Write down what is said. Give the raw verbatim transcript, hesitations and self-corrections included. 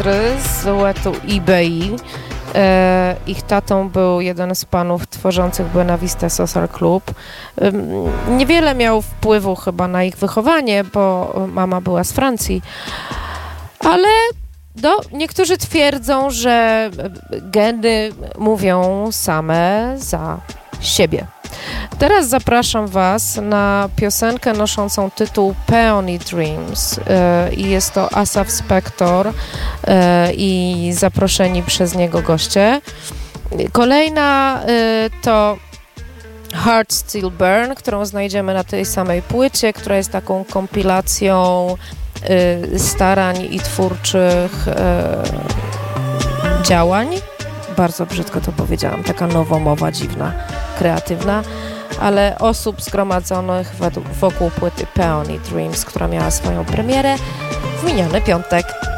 z duetu eBay. E, ich tatą był jeden z panów tworzących Buena Vista Social Club. E, niewiele miał wpływu chyba na ich wychowanie, bo mama była z Francji, ale no, niektórzy twierdzą, że geny mówią same za siebie. Teraz zapraszam Was na piosenkę noszącą tytuł Peony Dreams i jest to Asaf Spector i zaproszeni przez niego goście. Kolejna to Heart Still Burn, którą znajdziemy na tej samej płycie, która jest taką kompilacją starań i twórczych działań. Bardzo brzydko to powiedziałam, taka nowomowa, dziwna, kreatywna, ale osób zgromadzonych wokół płyty Peony Dreams, która miała swoją premierę w miniony piątek.